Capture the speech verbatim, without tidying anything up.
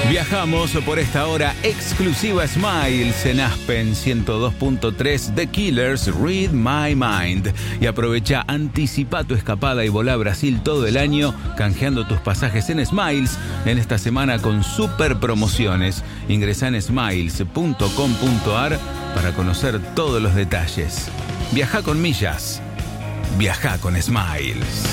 Viajamos por esta hora exclusiva Smiles en Aspen ciento dos punto tres The Killers, Read My Mind. Y aprovecha, anticipa tu escapada y volá a Brasil todo el año canjeando tus pasajes en Smiles en esta semana con super promociones. Ingresá en smiles punto com punto ar para conocer todos los detalles. Viajá con millas. Viajá con Smiles.